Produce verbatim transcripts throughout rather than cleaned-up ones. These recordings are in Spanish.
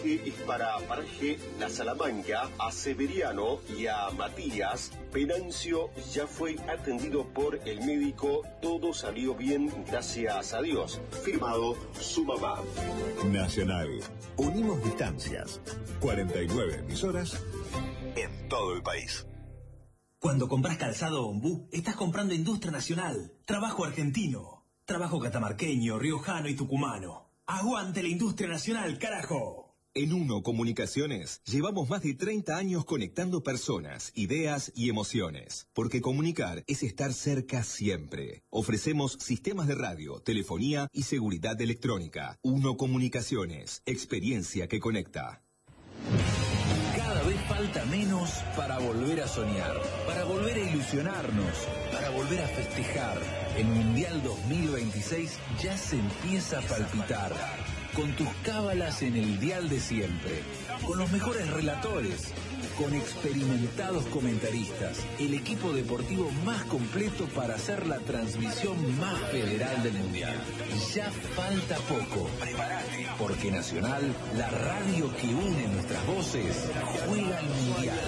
mensaje es para Paraje, La Salamanca, a Severiano y a Matías. Venancio ya fue atendido por el médico, todo salió bien, gracias a Dios. Firmado su mamá. Nacional. Unimos distancias. cuarenta y nueve emisoras en todo el país. Cuando compras calzado Ombú, estás comprando industria nacional, trabajo argentino, trabajo catamarqueño, riojano y tucumano. ¡Aguante la industria nacional, carajo! En Uno Comunicaciones llevamos más de treinta años conectando personas, ideas y emociones. Porque comunicar es estar cerca siempre. Ofrecemos sistemas de radio, telefonía y seguridad electrónica. Uno Comunicaciones, experiencia que conecta. Cada vez falta menos para volver a soñar, para volver a ilusionarnos, para volver a festejar. El Mundial dos mil veintiséis ya se empieza a palpitar. Con tus cábalas en el dial de siempre, con los mejores relatores, con experimentados comentaristas, el equipo deportivo más completo para hacer la transmisión más federal del Mundial. Ya falta poco. Prepárate, porque Nacional, la radio que une nuestras voces, juega el Mundial.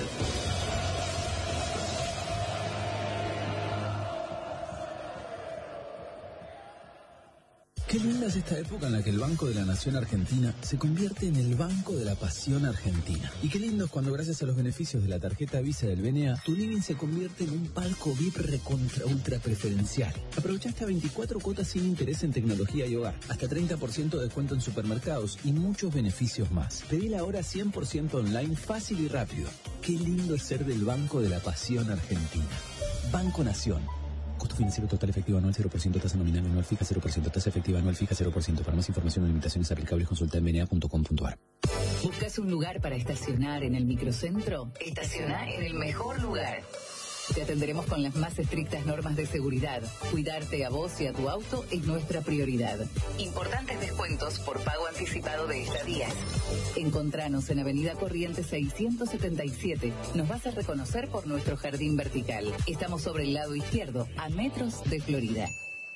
Qué linda es esta época en la que el Banco de la Nación Argentina se convierte en el Banco de la Pasión Argentina. Y qué lindo es cuando gracias a los beneficios de la tarjeta Visa del B N A, tu living se convierte en un palco V I P recontra ultra preferencial. Aprovecha hasta veinticuatro cuotas sin interés en tecnología y hogar, hasta treinta por ciento de descuento en supermercados y muchos beneficios más. Pedila ahora cien por ciento online, fácil y rápido. Qué lindo es ser del Banco de la Pasión Argentina. Banco Nación. Costo financiero total efectivo anual cero por ciento, tasa nominal anual fija cero por ciento, tasa efectiva anual fija cero por ciento. Para más información o limitaciones aplicables consulta en b n a punto com punto a r. ¿Buscas un lugar para estacionar en el microcentro? Estaciona en el mejor lugar. Te atenderemos con las más estrictas normas de seguridad. Cuidarte a vos y a tu auto es nuestra prioridad. Importantes descuentos por pago anticipado de estadías. Encontranos en Avenida Corrientes seiscientos setenta y siete. Nos vas a reconocer por nuestro jardín vertical. Estamos sobre el lado izquierdo, a metros de Florida.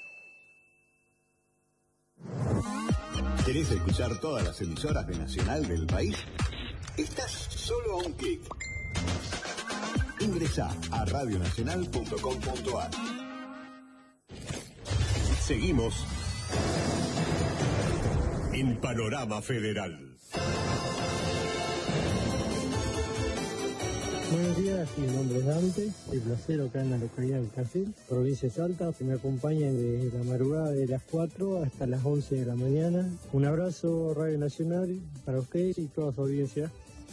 ¿Querés escuchar todas las emisoras de Nacional del país? Estás solo a un clic. Ingresá a radio nacional punto com punto a r. Seguimos en Panorama Federal. Buenos días, mi nombre es Dante, el placero acá en la localidad del Casil, provincia de Salta, que me acompañan desde la madrugada de las cuatro hasta las once de la mañana. Un abrazo, Radio Nacional, para ustedes y toda su audiencia.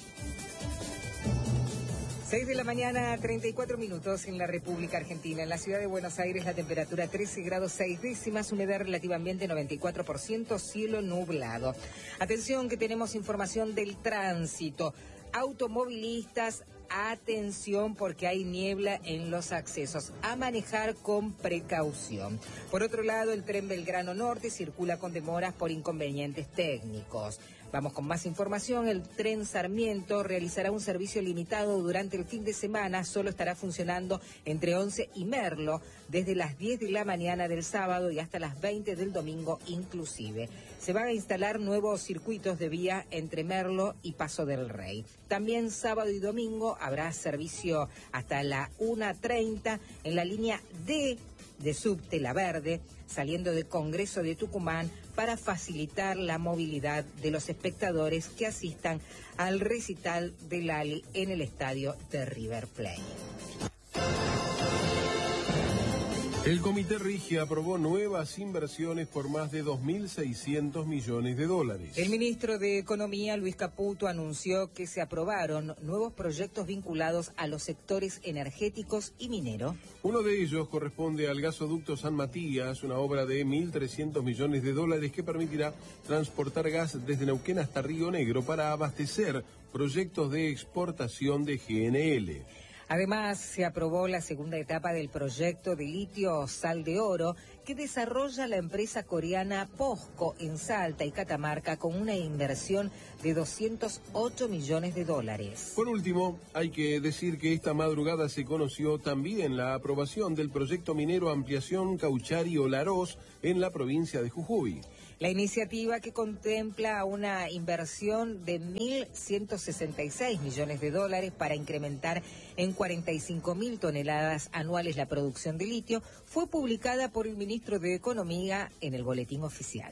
seis de la mañana, treinta y cuatro minutos en la República Argentina. En la ciudad de Buenos Aires la temperatura trece grados seis décimas, humedad relativa ambiente noventa y cuatro por ciento, cielo nublado. Atención que tenemos información del tránsito. Automovilistas, atención porque hay niebla en los accesos. A manejar con precaución. Por otro lado, el tren Belgrano Norte circula con demoras por inconvenientes técnicos. Vamos con más información. El tren Sarmiento realizará un servicio limitado durante el fin de semana. Solo estará funcionando entre once y Merlo, desde las diez de la mañana del sábado y hasta las veinte del domingo inclusive. Se van a instalar nuevos circuitos de vía entre Merlo y Paso del Rey. También sábado y domingo habrá servicio hasta la una treinta en la línea D de Subte La Verde, saliendo del Congreso de Tucumán, para facilitar la movilidad de los espectadores que asistan al recital de Lali en el estadio de River Plate. El Comité Rigia aprobó nuevas inversiones por más de dos mil seiscientos millones de dólares. El ministro de Economía, Luis Caputo, anunció que se aprobaron nuevos proyectos vinculados a los sectores energéticos y minero. Uno de ellos corresponde al gasoducto San Matías, una obra de mil trescientos millones de dólares que permitirá transportar gas desde Neuquén hasta Río Negro para abastecer proyectos de exportación de G N L. Además, se aprobó la segunda etapa del proyecto de litio sal de oro que desarrolla la empresa coreana POSCO en Salta y Catamarca con una inversión de doscientos ocho millones de dólares. Por último, hay que decir que esta madrugada se conoció también la aprobación del proyecto minero Ampliación Cauchari-Olaroz en la provincia de Jujuy. La iniciativa, que contempla una inversión de mil ciento sesenta y seis millones de dólares para incrementar en cuarenta y cinco mil toneladas anuales la producción de litio, fue publicada por el ministro de Economía en el Boletín Oficial.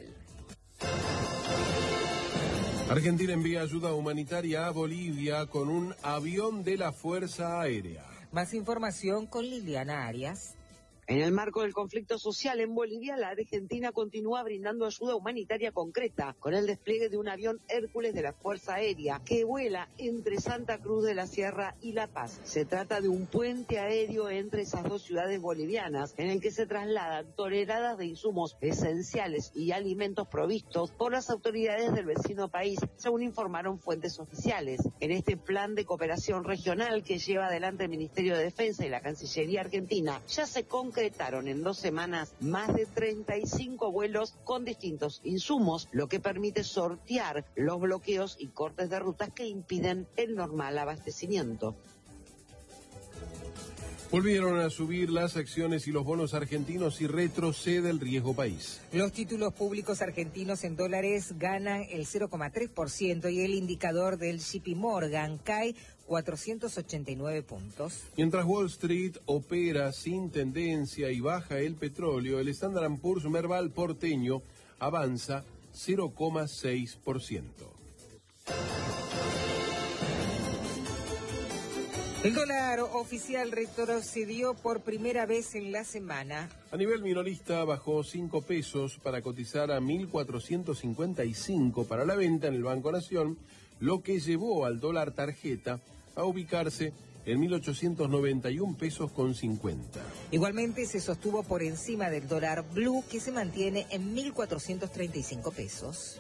Argentina envía ayuda humanitaria a Bolivia con un avión de la Fuerza Aérea. Más información con Liliana Arias. En el marco del conflicto social en Bolivia, la Argentina continúa brindando ayuda humanitaria concreta con el despliegue de un avión Hércules de la Fuerza Aérea que vuela entre Santa Cruz de la Sierra y La Paz. Se trata de un puente aéreo entre esas dos ciudades bolivianas en el que se trasladan toneladas de insumos esenciales y alimentos provistos por las autoridades del vecino país, según informaron fuentes oficiales. En este plan de cooperación regional que lleva adelante el Ministerio de Defensa y la Cancillería Argentina, ya se concretó concretaron en dos semanas más de treinta y cinco vuelos con distintos insumos, lo que permite sortear los bloqueos y cortes de rutas que impiden el normal abastecimiento. Volvieron a subir las acciones y los bonos argentinos y retrocede el riesgo país. Los títulos públicos argentinos en dólares ganan el cero coma tres por ciento y el indicador del J P Morgan cae cuatrocientos ochenta y nueve puntos. Mientras Wall Street opera sin tendencia y baja el petróleo, el Standard and Poor's Merval porteño avanza cero coma seis por ciento. El dólar oficial retrocedió por primera vez en la semana. A nivel minorista bajó cinco pesos para cotizar a mil cuatrocientos cincuenta y cinco para la venta en el Banco Nación, lo que llevó al dólar tarjeta a ubicarse en mil ochocientos noventa y un pesos con cincuenta. Igualmente se sostuvo por encima del dólar blue, que se mantiene en mil cuatrocientos treinta y cinco pesos.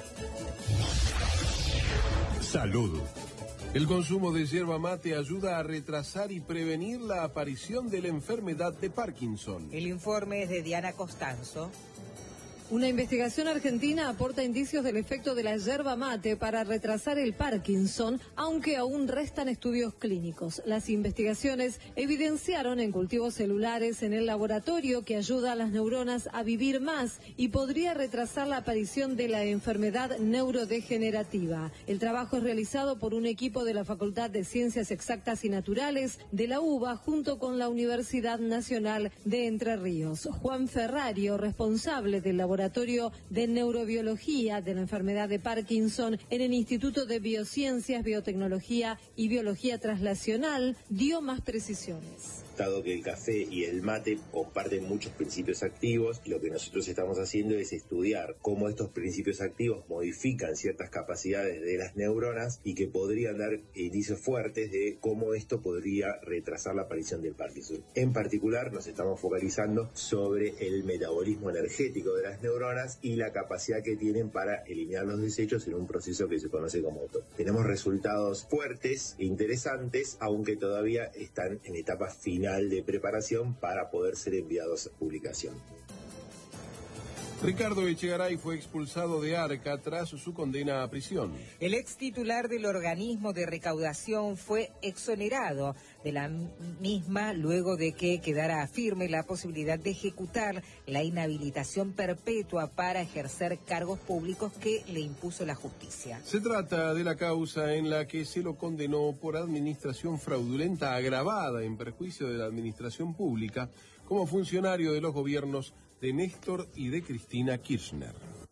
Salud. El consumo de yerba mate ayuda a retrasar y prevenir la aparición de la enfermedad de Parkinson. El informe es de Diana Costanzo. Una investigación argentina aporta indicios del efecto de la yerba mate para retrasar el Parkinson, aunque aún restan estudios clínicos. Las investigaciones evidenciaron en cultivos celulares en el laboratorio que ayuda a las neuronas a vivir más y podría retrasar la aparición de la enfermedad neurodegenerativa. El trabajo es realizado por un equipo de la Facultad de Ciencias Exactas y Naturales de la UBA junto con la Universidad Nacional de Entre Ríos. Juan Ferrario, responsable del laboratorio Laboratorio de Neurobiología de la enfermedad de Parkinson en el Instituto de Biociencias, Biotecnología y Biología Translacional, dio más precisiones. Dado que el café y el mate comparten muchos principios activos, lo que nosotros estamos haciendo es estudiar cómo estos principios activos modifican ciertas capacidades de las neuronas y que podrían dar indicios fuertes de cómo esto podría retrasar la aparición del Parkinson. En particular, nos estamos focalizando sobre el metabolismo energético de las neuronas y la capacidad que tienen para eliminar los desechos en un proceso que se conoce como auto. Tenemos resultados fuertes e interesantes, aunque todavía están en etapa final de preparación para poder ser enviados a publicación. Ricardo Echegaray fue expulsado de Arca tras su condena a prisión. El ex titular del organismo de recaudación fue exonerado de la misma luego de que quedara firme la posibilidad de ejecutar la inhabilitación perpetua para ejercer cargos públicos que le impuso la justicia. Se trata de la causa en la que se lo condenó por administración fraudulenta agravada en perjuicio de la administración pública como funcionario de los gobiernos de Néstor y de Cristina Kirchner.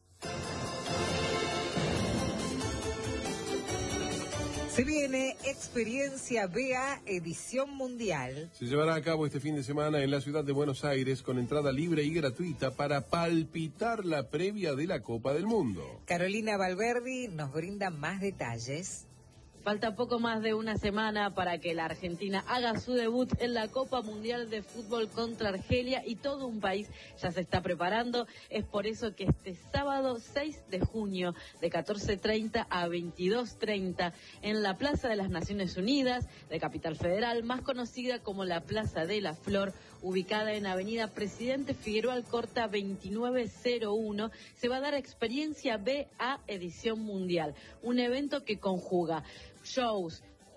Se viene Experiencia B A Edición Mundial. Se llevará a cabo este fin de semana en la ciudad de Buenos Aires con entrada libre y gratuita para palpitar la previa de la Copa del Mundo. Carolina Valverdi nos brinda más detalles. Falta poco más de una semana para que la Argentina haga su debut en la Copa Mundial de Fútbol contra Argelia y todo un país ya se está preparando. Es por eso que este sábado seis de junio de catorce treinta a veintidós treinta en la Plaza de las Naciones Unidas de Capital Federal, más conocida como la Plaza de la Flor, ubicada en Avenida Presidente Figueroa Alcorta veintinueve cero uno, se va a dar Experiencia B A Edición Mundial, un evento que conjuga shows,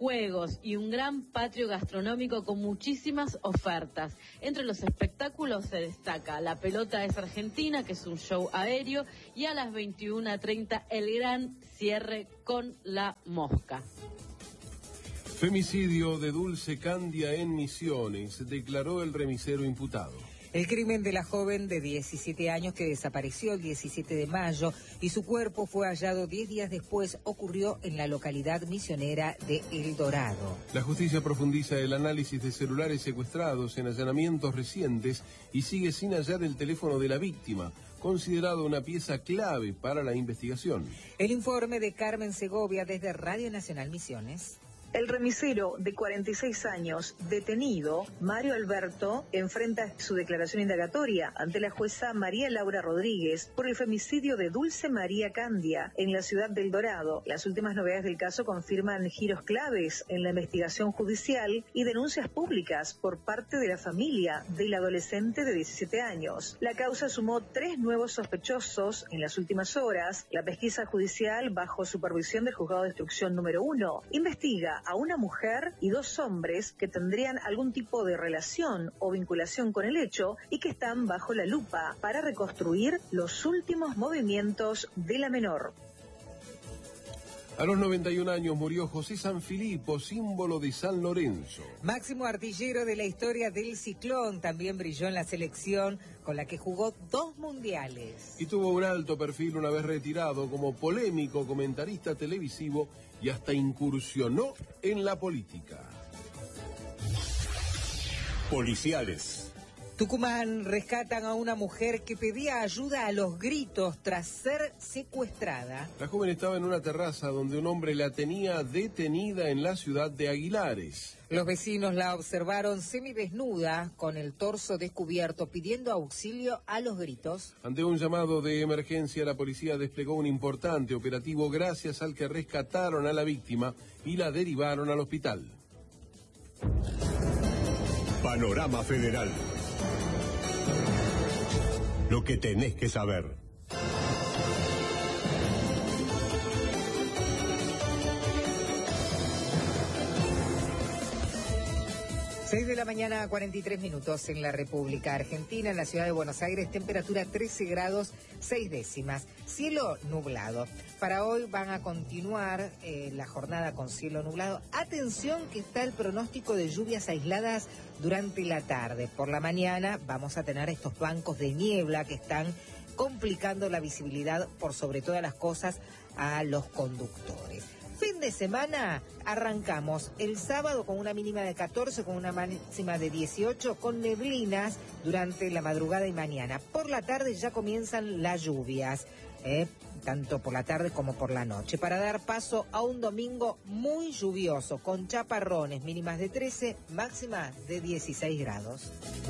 juegos y un gran patio gastronómico con muchísimas ofertas. Entre los espectáculos se destaca La Pelota es Argentina, que es un show aéreo, y a las veintiuna treinta el gran cierre con La Mosca. Femicidio de Dulce Candia en Misiones, declaró el remisero imputado. El crimen de la joven de diecisiete años que desapareció el diecisiete de mayo y su cuerpo fue hallado diez días después ocurrió en la localidad misionera de El Dorado. La justicia profundiza el análisis de celulares secuestrados en allanamientos recientes y sigue sin hallar el teléfono de la víctima, considerado una pieza clave para la investigación. El informe de Carmen Segovia desde Radio Nacional Misiones. El remisero de cuarenta y seis años, detenido, Mario Alberto, enfrenta su declaración indagatoria ante la jueza María Laura Rodríguez por el femicidio de Dulce María Candia en la ciudad del Dorado. Las últimas novedades del caso confirman giros claves en la investigación judicial y denuncias públicas por parte de la familia del adolescente de diecisiete años. La causa sumó tres nuevos sospechosos en las últimas horas. La pesquisa judicial, bajo supervisión del juzgado de instrucción número uno, investiga a una mujer y dos hombres que tendrían algún tipo de relación o vinculación con el hecho y que están bajo la lupa para reconstruir los últimos movimientos de la menor. A los noventa y un años murió José Sanfilippo, símbolo de San Lorenzo. Máximo artillero de la historia del Ciclón, también brilló en la selección con la que jugó dos mundiales. Y tuvo un alto perfil una vez retirado como polémico comentarista televisivo y hasta incursionó en la política. Policiales. Tucumán rescatan a una mujer que pedía ayuda a los gritos tras ser secuestrada. La joven estaba en una terraza donde un hombre la tenía detenida en la ciudad de Aguilares. Los vecinos la observaron semidesnuda, con el torso descubierto, pidiendo auxilio a los gritos. Ante un llamado de emergencia, la policía desplegó un importante operativo gracias al que rescataron a la víctima y la derivaron al hospital. Panorama Federal. Lo que tenés que saber. seis de la mañana, cuarenta y tres minutos en la República Argentina, en la ciudad de Buenos Aires, temperatura trece grados seis décimas, cielo nublado. Para hoy van a continuar eh, la jornada con cielo nublado. Atención que está el pronóstico de lluvias aisladas durante la tarde. Por la mañana vamos a tener estos bancos de niebla que están complicando la visibilidad por sobre todas las cosas a los conductores. Fin de semana arrancamos el sábado con una mínima de catorce, con una máxima de dieciocho, con neblinas durante la madrugada y mañana. Por la tarde ya comienzan las lluvias, eh, tanto por la tarde como por la noche, para dar paso a un domingo muy lluvioso, con chaparrones, mínimas de trece, máximas de dieciséis grados.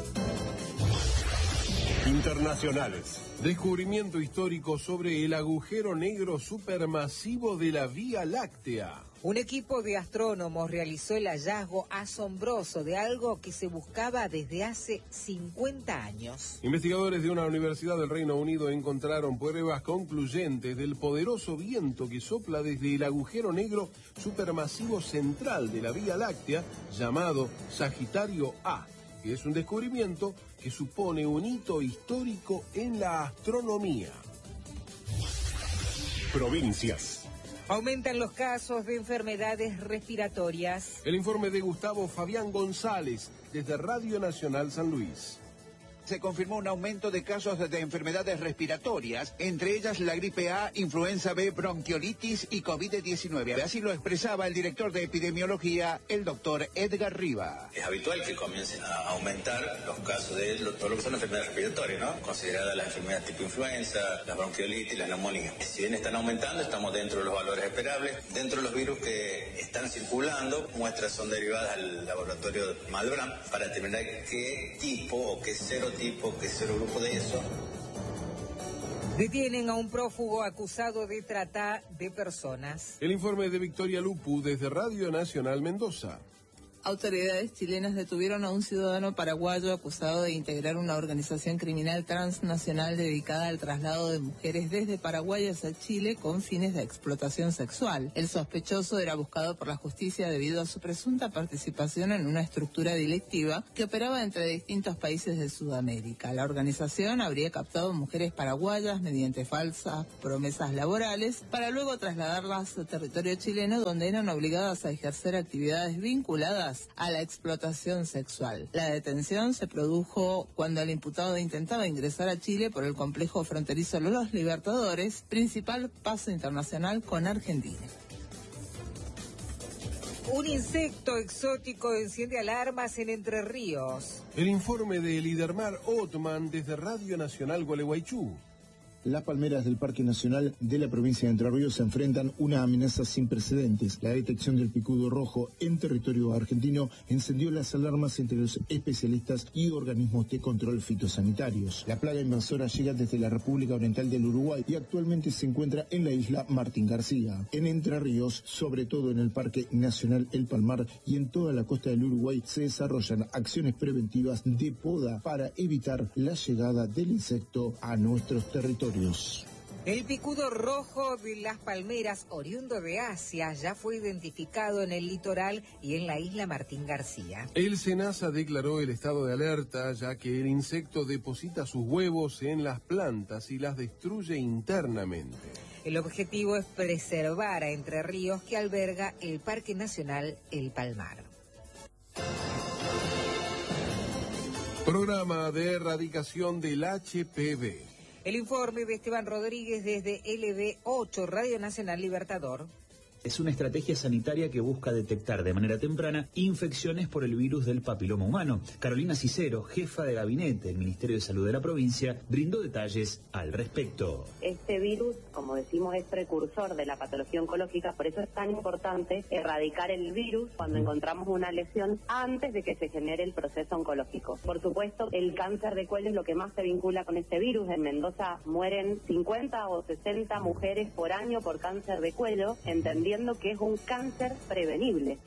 Internacionales. Descubrimiento histórico sobre el agujero negro supermasivo de la Vía Láctea. Un equipo de astrónomos realizó el hallazgo asombroso de algo que se buscaba desde hace cincuenta años. Investigadores de una universidad del Reino Unido encontraron pruebas concluyentes del poderoso viento que sopla desde el agujero negro supermasivo central de la Vía Láctea, llamado Sagitario A, que es un descubrimiento que supone un hito histórico en la astronomía. Provincias. Aumentan los casos de enfermedades respiratorias. El informe de Gustavo Fabián González, desde Radio Nacional San Luis. Se confirmó un aumento de casos de enfermedades respiratorias, entre ellas la gripe A, influenza B, bronquiolitis y COVID diecinueve. Así lo expresaba el director de epidemiología, el doctor Edgar Riva. Es habitual que comiencen a aumentar los casos de lo, todo lo que son enfermedades respiratorias, ¿no? Consideradas las enfermedades tipo influenza, la bronquiolitis, la neumonía. Si bien están aumentando, estamos dentro de los valores esperables. Dentro de los virus que están circulando, muestras son derivadas al laboratorio Malbrán para determinar qué tipo o qué cero tipo, que cero grupo de eso. Detienen a un prófugo acusado de trata de personas. El informe de Victoria Lupu desde Radio Nacional Mendoza. Autoridades chilenas detuvieron a un ciudadano paraguayo acusado de integrar una organización criminal transnacional dedicada al traslado de mujeres desde Paraguay hacia Chile con fines de explotación sexual. El sospechoso era buscado por la justicia debido a su presunta participación en una estructura delictiva que operaba entre distintos países de Sudamérica. La organización habría captado mujeres paraguayas mediante falsas promesas laborales para luego trasladarlas a territorio chileno, donde eran obligadas a ejercer actividades vinculadas a la explotación sexual. La detención se produjo cuando el imputado intentaba ingresar a Chile por el complejo fronterizo Los Libertadores, principal paso internacional con Argentina. Un insecto exótico enciende alarmas en Entre Ríos. El informe de Lidermar Otman desde Radio Nacional Gualeguaychú. Las palmeras del Parque Nacional de la provincia de Entre Ríos se enfrentan una amenaza sin precedentes. La detección del picudo rojo en territorio argentino encendió las alarmas entre los especialistas y organismos de control fitosanitarios. La plaga invasora llega desde la República Oriental del Uruguay y actualmente se encuentra en la isla Martín García. En Entre Ríos, sobre todo en el Parque Nacional El Palmar y en toda la costa del Uruguay, se desarrollan acciones preventivas de poda para evitar la llegada del insecto a nuestros territorios. El picudo rojo de las palmeras, oriundo de Asia, ya fue identificado en el litoral y en la isla Martín García. El SENASA declaró el estado de alerta, ya que el insecto deposita sus huevos en las plantas y las destruye internamente. El objetivo es preservar a Entre Ríos, que alberga el Parque Nacional El Palmar. Programa de erradicación del H P V. El informe de Esteban Rodríguez desde L B ocho, Radio Nacional Libertador. Es una estrategia sanitaria que busca detectar de manera temprana infecciones por el virus del papiloma humano. Carolina Cicero, jefa de gabinete del Ministerio de Salud de la provincia, brindó detalles al respecto. Este virus, como decimos, es precursor de la patología oncológica, por eso es tan importante erradicar el virus cuando encontramos una lesión antes de que se genere el proceso oncológico. Por supuesto, el cáncer de cuello es lo que más se vincula con este virus. En Mendoza mueren cincuenta o sesenta mujeres por año por cáncer de cuello, entendiendo que es un cáncer prevenible.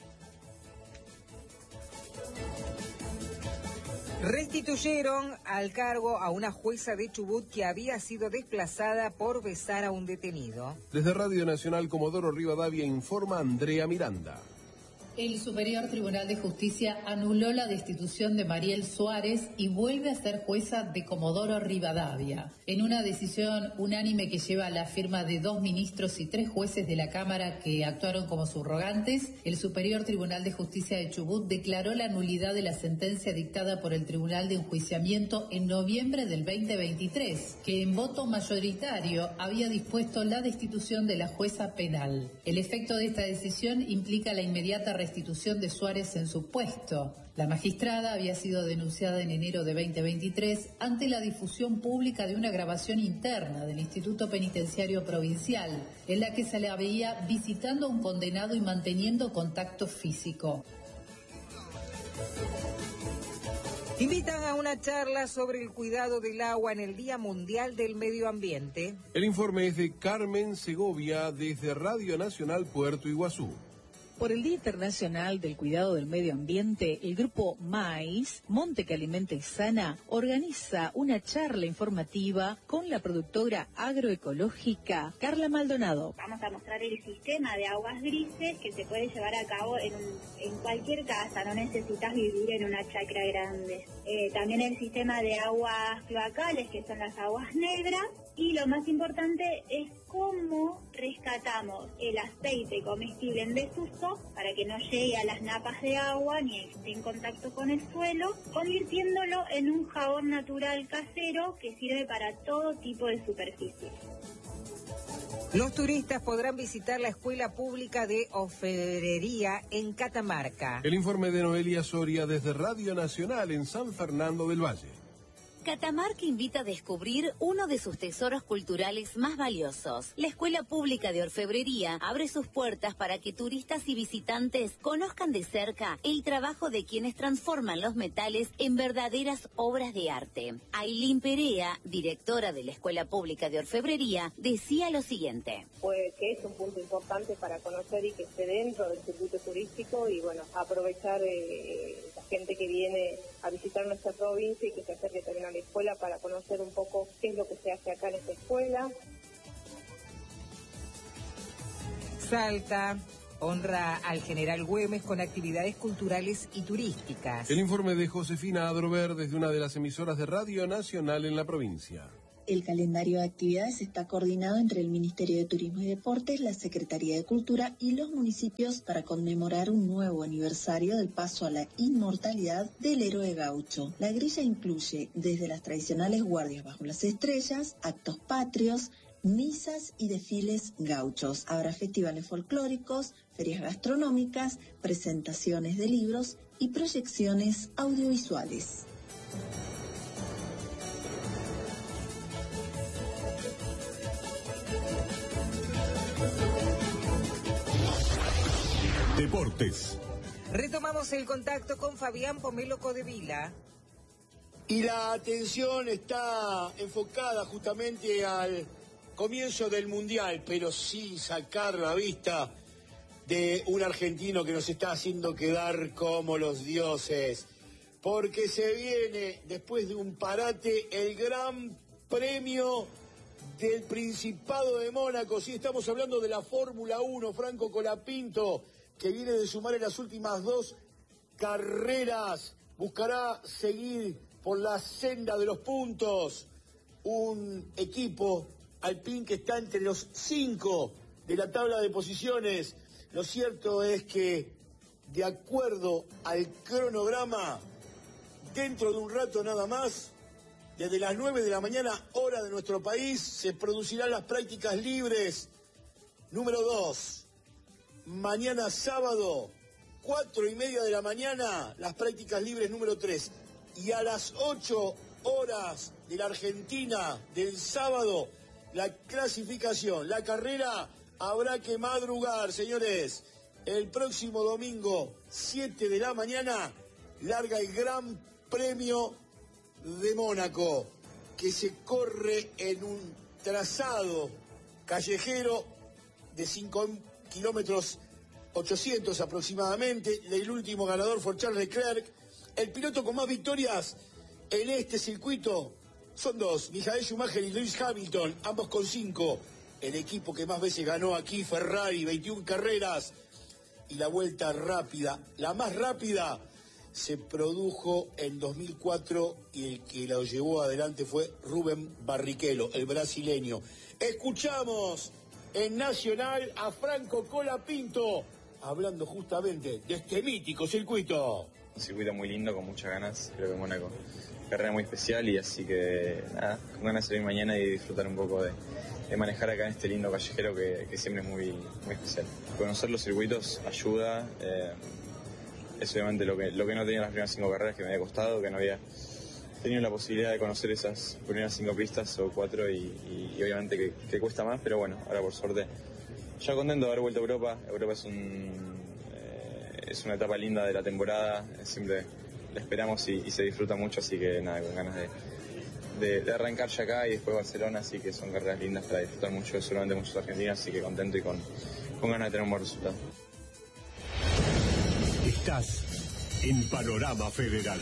Restituyeron al cargo a una jueza de Chubut que había sido desplazada por besar a un detenido. Desde Radio Nacional Comodoro Rivadavia informa Andrea Miranda. El Superior Tribunal de Justicia anuló la destitución de Mariel Suárez y vuelve a ser jueza de Comodoro Rivadavia. En una decisión unánime que lleva la firma de dos ministros y tres jueces de la Cámara que actuaron como subrogantes, el Superior Tribunal de Justicia de Chubut declaró la nulidad de la sentencia dictada por el Tribunal de Enjuiciamiento en noviembre del veinte veintitrés, que en voto mayoritario había dispuesto la destitución de la jueza penal. El efecto de esta decisión implica la inmediata restitución de Suárez en su puesto. La magistrada había sido denunciada en enero de veinte veintitrés ante la difusión pública de una grabación interna del Instituto Penitenciario Provincial, en la que se la veía visitando a un condenado y manteniendo contacto físico. Invitan a una charla sobre el cuidado del agua en el Día Mundial del Medio Ambiente. El informe es de Carmen Segovia desde Radio Nacional Puerto Iguazú. Por el Día Internacional del Cuidado del Medio Ambiente, el grupo MAIS, Monte que Alimenta y Sana, organiza una charla informativa con la productora agroecológica Carla Maldonado. Vamos a mostrar el sistema de aguas grises que se puede llevar a cabo en, un, en cualquier casa, no necesitas vivir en una chacra grande. Eh, también el sistema de aguas cloacales, que son las aguas negras, y lo más importante es cómo rescatamos el aceite comestible en desuso para que no llegue a las napas de agua ni esté en contacto con el suelo, convirtiéndolo en un jabón natural casero que sirve para todo tipo de superficie. Los turistas podrán visitar la Escuela Pública de Orfebrería en Catamarca. El informe de Noelia Soria desde Radio Nacional en San Fernando del Valle. Catamarca invita a descubrir uno de sus tesoros culturales más valiosos. La Escuela Pública de Orfebrería abre sus puertas para que turistas y visitantes conozcan de cerca el trabajo de quienes transforman los metales en verdaderas obras de arte. Ailín Perea, directora de la Escuela Pública de Orfebrería, decía lo siguiente. Pues que es un punto importante para conocer y que esté dentro del circuito turístico y bueno, aprovechar eh, la gente que viene a visitar nuestra provincia y que se acerque también a la escuela para conocer un poco qué es lo que se hace acá en esta escuela. Salta honra al general Güemes con actividades culturales y turísticas. El informe de Josefina Adrover desde una de las emisoras de Radio Nacional en la provincia. El calendario de actividades está coordinado entre el Ministerio de Turismo y Deportes, la Secretaría de Cultura y los municipios para conmemorar un nuevo aniversario del paso a la inmortalidad del héroe gaucho. La grilla incluye desde las tradicionales guardias bajo las estrellas, actos patrios, misas y desfiles gauchos. Habrá festivales folclóricos, ferias gastronómicas, presentaciones de libros y proyecciones audiovisuales. Deportes. Retomamos el contacto con Fabián Pomelo Codevila. Y la atención está enfocada justamente al comienzo del Mundial, pero sin sacar la vista de un argentino que nos está haciendo quedar como los dioses. Porque se viene, después de un parate, el Gran Premio del Principado de Mónaco. Sí, estamos hablando de la Fórmula uno, Franco Colapinto, que viene de sumar en las últimas dos carreras. Buscará seguir por la senda de los puntos. Un equipo Alpine que está entre los cinco de la tabla de posiciones. Lo cierto es que, de acuerdo al cronograma, dentro de un rato nada más, desde las nueve de la mañana, hora de nuestro país, se producirán las prácticas libres número dos. Mañana sábado, cuatro y media de la mañana, las prácticas libres número tres. Y a las ocho horas de la Argentina del sábado, la clasificación, la carrera, habrá que madrugar, señores. El próximo domingo, siete de la mañana, larga el Gran Premio de Mónaco, que se corre en un trazado callejero de cinco kilómetros ochocientos aproximadamente. El último ganador fue Charles Leclerc. El piloto con más victorias en este circuito son dos, Michael Schumacher y Lewis Hamilton, ambos con cinco. El equipo que más veces ganó aquí, Ferrari, veintiuna carreras. Y la vuelta rápida, la más rápida, se produjo en dos mil cuatro y el que la llevó adelante fue Rubén Barrichello, el brasileño. Escuchamos en Nacional a Franco Colapinto hablando justamente de este mítico circuito. Un circuito muy lindo, con muchas ganas, creo que Mónaco. Carrera muy especial y así que nada, con ganas de salir mañana y disfrutar un poco de, de manejar acá en este lindo callejero que, que siempre es muy, muy especial. Conocer los circuitos ayuda, eh, es obviamente lo que, lo que no tenía en las primeras cinco carreras, que me había costado, que no había tenido la posibilidad de conocer esas primeras cinco pistas o cuatro y, y, y obviamente que, que cuesta más, pero bueno, ahora por suerte ya contento de haber vuelto a Europa. Europa es, un, eh, es una etapa linda de la temporada, siempre la esperamos y, y se disfruta mucho, así que nada, con ganas de, de, de arrancar ya acá y después Barcelona, así que son carreras lindas para disfrutar mucho, seguramente muchos argentinos, así que contento y con, con ganas de tener un buen resultado. Estás en Panorama Federal.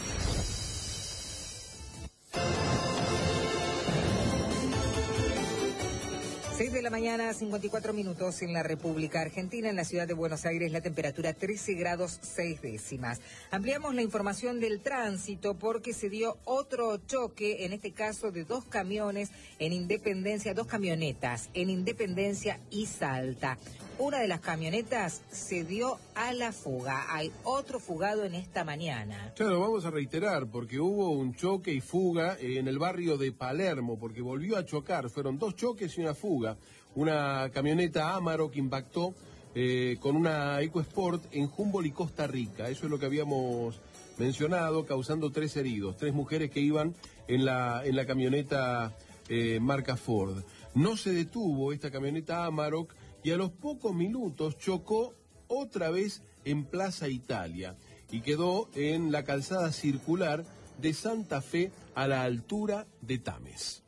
seis de la mañana, cincuenta y cuatro minutos en la República Argentina. En la ciudad de Buenos Aires la temperatura trece grados seis décimas. Ampliamos la información del tránsito porque se dio otro choque, en este caso de dos camiones en Independencia, dos camionetas en Independencia y Salta. Una de las camionetas se dio a la fuga. Hay otro fugado en esta mañana. Claro, vamos a reiterar, porque hubo un choque y fuga en el barrio de Palermo, porque volvió a chocar. Fueron dos choques y una fuga. Una camioneta Amarok impactó eh, con una EcoSport en Humboldt y Costa Rica. Eso es lo que habíamos mencionado, causando tres heridos, tres mujeres que iban en la, en la camioneta eh, marca Ford. No se detuvo esta camioneta Amarok y a los pocos minutos chocó otra vez en Plaza Italia y quedó en la calzada circular de Santa Fe a la altura de Tames.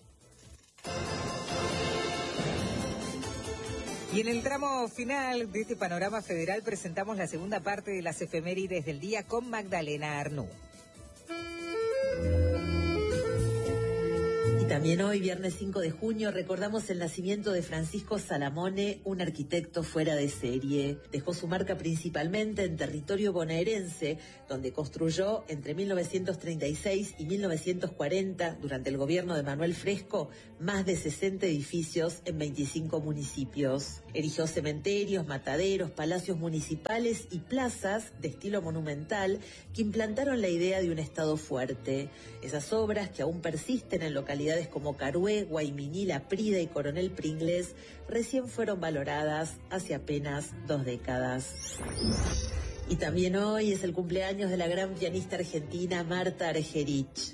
Y en el tramo final de este panorama federal presentamos la segunda parte de las efemérides del día con Magdalena Arnú. También hoy, viernes cinco de junio, recordamos el nacimiento de Francisco Salamone, un arquitecto fuera de serie. Dejó su marca principalmente en territorio bonaerense, donde construyó entre mil novecientos treinta y seis y mil novecientos cuarenta, durante el gobierno de Manuel Fresco, más de sesenta edificios en veinticinco municipios. Erigió cementerios, mataderos, palacios municipales y plazas de estilo monumental que implantaron la idea de un Estado fuerte. Esas obras, que aún persisten en localidades como Carué, Guayminí, La Prida y Coronel Pringles, recién fueron valoradas hace apenas dos décadas. Y también hoy es el cumpleaños de la gran pianista argentina Marta Argerich.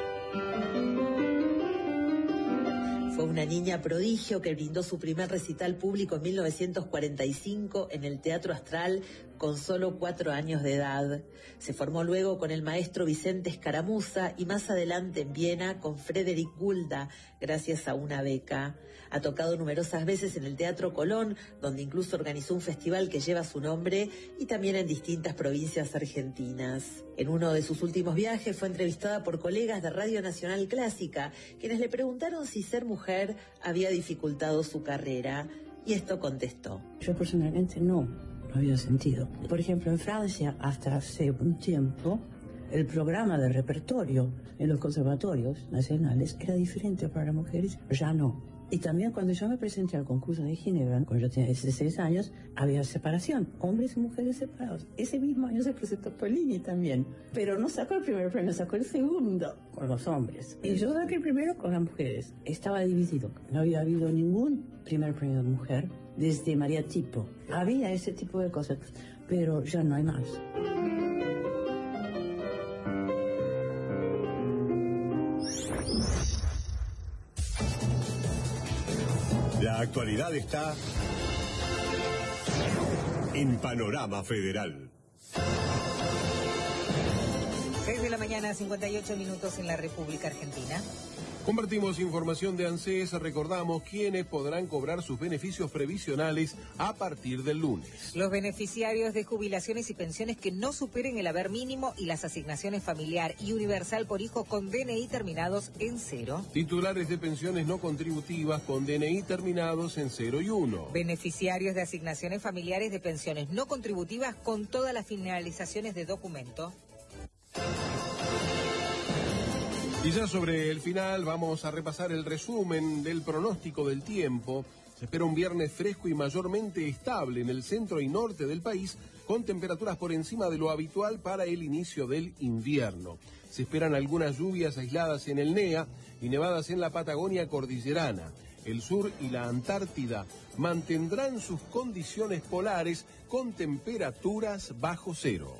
Fue una niña prodigio que brindó su primer recital público en mil novecientos cuarenta y cinco en el Teatro Astral con solo cuatro años de edad. Se formó luego con el maestro Vicente Escaramuza y más adelante en Viena con Frederick Gulda, gracias a una beca. Ha tocado numerosas veces en el Teatro Colón, donde incluso organizó un festival que lleva su nombre, y también en distintas provincias argentinas. En uno de sus últimos viajes fue entrevistada por colegas de Radio Nacional Clásica, quienes le preguntaron si ser mujer había dificultado su carrera, y esto contestó. Yo personalmente no, no había sentido. Por ejemplo, en Francia, hasta hace un tiempo, el programa de repertorio en los conservatorios nacionales era diferente para las mujeres, ya no. Y también cuando yo me presenté al concurso de Ginebra, cuando yo tenía dieciséis años, había separación, hombres y mujeres separados. Ese mismo año se presentó Polini también, pero no sacó el primer premio, sacó el segundo con los hombres. Y yo saqué el primero con las mujeres. Estaba dividido, no había habido ningún primer premio de mujer desde María Tipo. Había ese tipo de cosas, pero ya no hay más. La actualidad está en Panorama Federal. seis de la mañana, cincuenta y ocho minutos en la República Argentina. Compartimos información de ANSES, recordamos quiénes podrán cobrar sus beneficios previsionales a partir del lunes. Los beneficiarios de jubilaciones y pensiones que no superen el haber mínimo y las asignaciones familiar y universal por hijo con D N I terminados en cero. Titulares de pensiones no contributivas con D N I terminados en cero y uno. Beneficiarios de asignaciones familiares de pensiones no contributivas con todas las finalizaciones de documento. Y ya sobre el final vamos a repasar el resumen del pronóstico del tiempo. Se espera un viernes fresco y mayormente estable en el centro y norte del país, con temperaturas por encima de lo habitual para el inicio del invierno. Se esperan algunas lluvias aisladas en el NEA y nevadas en la Patagonia cordillerana. El sur y la Antártida mantendrán sus condiciones polares con temperaturas bajo cero.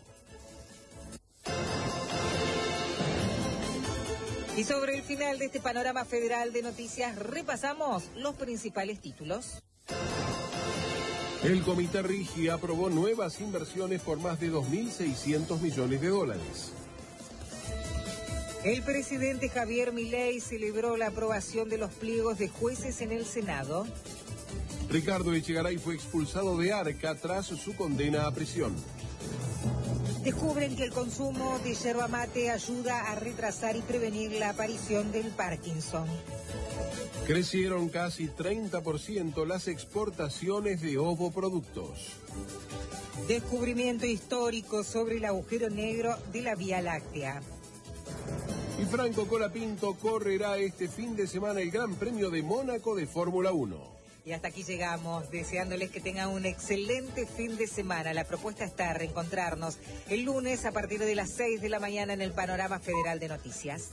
Y sobre el final de este panorama federal de noticias, repasamos los principales títulos. El Comité Rigi aprobó nuevas inversiones por más de dos mil seiscientos millones de dólares. El presidente Javier Milei celebró la aprobación de los pliegos de jueces en el Senado. Ricardo Echegaray fue expulsado de Arca tras su condena a prisión. Descubren que el consumo de yerba mate ayuda a retrasar y prevenir la aparición del Parkinson. Crecieron casi treinta por ciento las exportaciones de ovoproductos. Descubrimiento histórico sobre el agujero negro de la Vía Láctea. Y Franco Colapinto correrá este fin de semana el Gran Premio de Mónaco de Fórmula uno. Y hasta aquí llegamos, deseándoles que tengan un excelente fin de semana. La propuesta está reencontrarnos el lunes a partir de las seis de la mañana en el Panorama Federal de Noticias.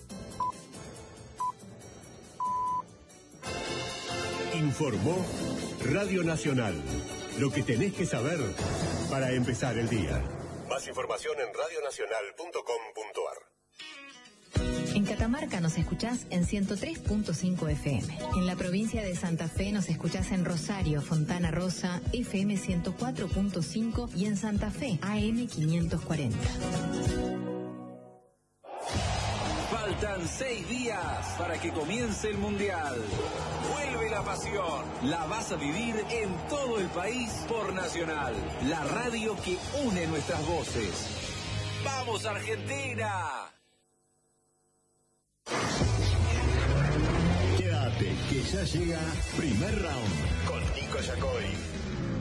Informó Radio Nacional. Lo que tenés que saber para empezar el día. Más información en radio nacional punto com punto ar. En Catamarca nos escuchás en ciento tres punto cinco F M. En la provincia de Santa Fe nos escuchás en Rosario, Fontana Rosa, F M ciento cuatro punto cinco y en Santa Fe, A M quinientos cuarenta. Faltan seis días para que comience el Mundial. Vuelve la pasión. La vas a vivir en todo el país por Nacional. La radio que une nuestras voces. ¡Vamos, Argentina! Quédate, que ya llega Primer Round con Nico Yacoy.